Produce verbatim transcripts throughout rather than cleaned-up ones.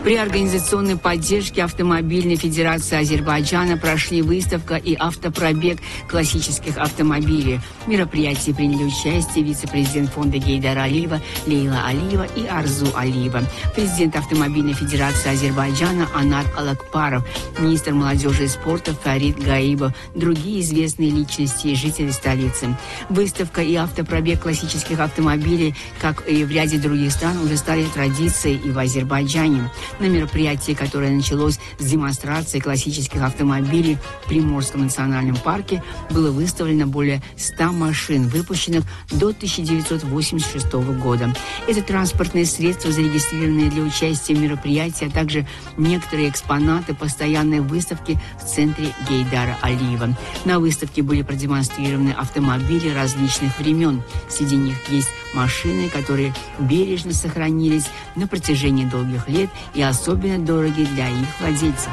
При организационной поддержке Автомобильной федерации Азербайджана прошли выставка и автопробег классических автомобилей. В мероприятии приняли участие вице-президент фонда Гейдара Алиева Лейла Алиева и Арзу Алиева, президент Автомобильной федерации Азербайджана Анар Алакпаров, министр молодежи и спорта Фарид Гаибов, другие известные личности и жители столицы. Выставка и автопробег классических автомобилей, как и в ряде других стран, уже стали традицией и в Азербайджане. На мероприятии, которое началось с демонстрации классических автомобилей в Приморском национальном парке, было выставлено более ста машин, выпущенных до тысяча девятьсот восемьдесят шестого года. Это транспортные средства, зарегистрированные для участия в мероприятии, а также некоторые экспонаты постоянной выставки в центре Гейдара Алиева. На выставке были продемонстрированы автомобили различных времен. Среди них есть машины, которые бережно сохранились на протяжении долгих лет и особенно дороги для их владельцев.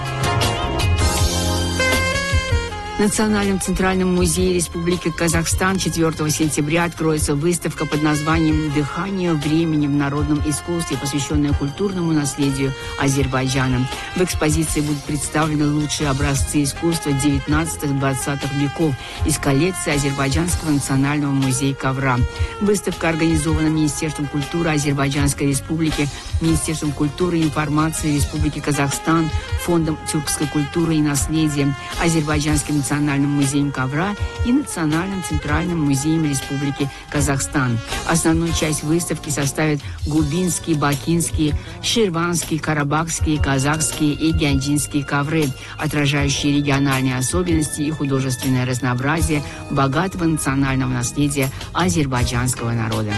В Национальном центральном музее Республики Казахстан четвёртого сентября откроется выставка под названием «Дыхание времени в народном искусстве», посвященная культурному наследию Азербайджана. В экспозиции будут представлены лучшие образцы искусства девятнадцатого-двадцатого веков из коллекции Азербайджанского национального музея ковра. Выставка организована Министерством культуры Азербайджанской Республики, Министерством культуры и информации Республики Казахстан, Фондом тюркской культуры и наследия, Азербайджанским национальным музеем ковра и Национальным центральным музеем Республики Казахстан. Основную часть выставки составят губинские, бакинские, ширванские, карабахские, казахские и гянджинские ковры, отражающие региональные особенности и художественное разнообразие богатого национального наследия азербайджанского народа.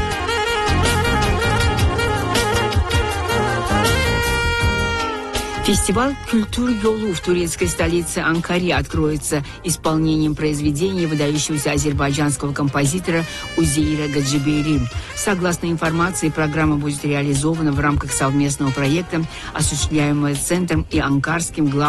Фестиваль «Культур Йолу» в турецкой столице Анкаре откроется исполнением произведений выдающегося азербайджанского композитора Узейра Гаджибейри. Согласно информации, программа будет реализована в рамках совместного проекта, осуществляемого Центром и Анкарским главным